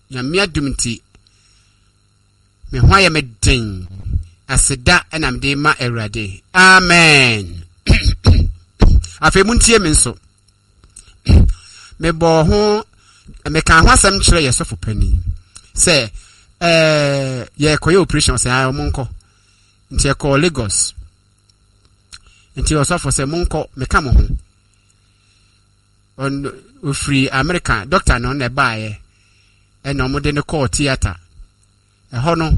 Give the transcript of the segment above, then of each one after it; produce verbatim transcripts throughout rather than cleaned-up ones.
nyame adumti me ho ya medin aseda enam de ma Awurade. Amen. Afi muntie me nso me bo ho me kan ho asem kire yesofo pani say eh ye koye operation say ayo monko nti e ko Lagos nti osofo say monko me ka mo ho on free America doctor no na baaye e no mo de ne call theater e ho no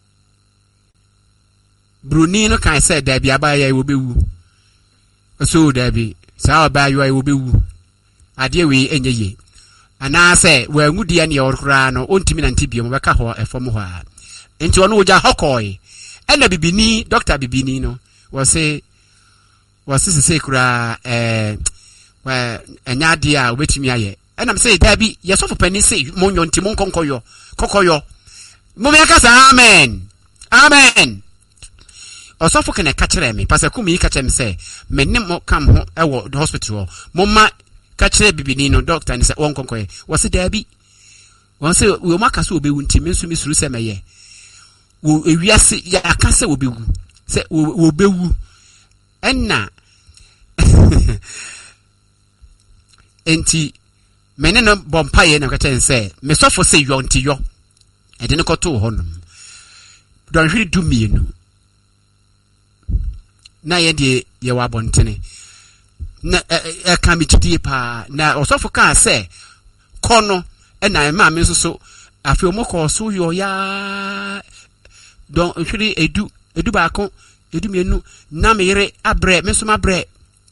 Bruni no kan say da bia baaye wo bewu so da bi sa baaye wo bewu ade we enye ye ana say we angudie ne yorkra no ontimi na ntibie mo beka ho efom ho a enti ono oja hokoi ena bibini doctor bibini no was say was say kura eh wa enya de a obetimi aye ena say da bi yesofo pani say monyo ntimo nkonkoyo kokoyo mo me aka say amen amen osofo kene ka kire me pastor kumi ka kire me say me ne mo kam ho e wo the hospital mo ma ka kire bibini no doctor ni say won konkoye was da bi won say we maka so obewu ntimi nso mi suru se meye wo ewiase ya aka se obewu se wo obewu enna enti mene no bompaye na ka kire say me sofo say yo nti yo e de ne ko to ho no don hwiri du mienu na ye de ye wa bontene na e ka mi chidie pa na osofo ka say kono e na ma me so afi omoko so yo ya don hwiri edu edu ba ko edu mienu na me yere abre me so mabre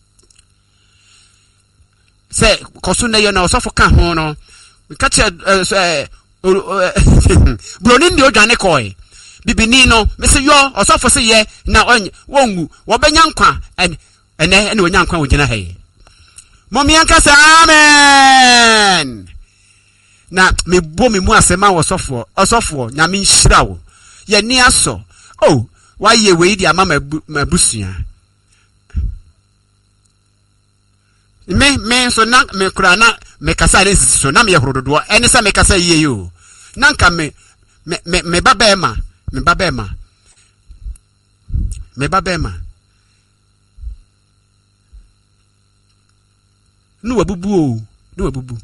say koso na yo na osofo ka ho no ka che eh broni ndi odwane koi bibini no me se yo osofo se ye na onye wongu wo benya nkwa en ene ene wonya nkwa wogina he momi anka se amen na me bo me mu asema osofo osofo nya me nhirawo ye ni aso oh why ye we di ama mabusua me me so na me kura na me kasa re so na me ye horododo ene sa me kasa ye yo nanka me me me, me babema me babema me babema nu wabubu o nu wabubu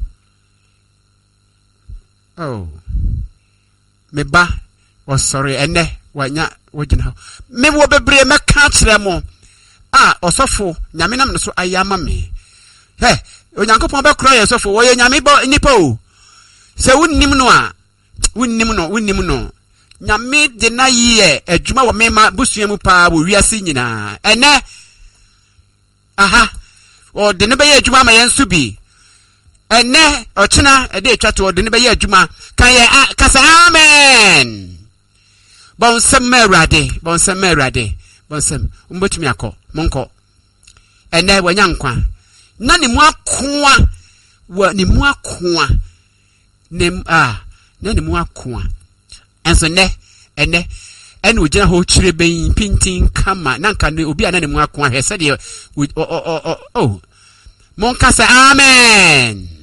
oh me ba was sorry ene wanya wogina me wo bebre me ka kire mo ah osofo nyame nam no so ayama me he onyankopon be kro ye osofo wo ye nyame bo nipa o se wunnim no a wunnim no wunnim no nyame de na ye adwuma wo mema busua mu pa wo wiase nyina ene aha o de ne be ye adwuma ma yensu bi ene ochina e de twato o de ne be ye adwuma kan ye kasa amen bonsam merade bonsam merade bonsam umbotumi akọ monko ene wanya nkwa na ne mu akoa wa ne mu akoa ne ah na ne mu akoa enso ne ene ene ogina ho chire ben pintin kama na nka ne obi ana ne mu akoa hwese de o o o monka sa amen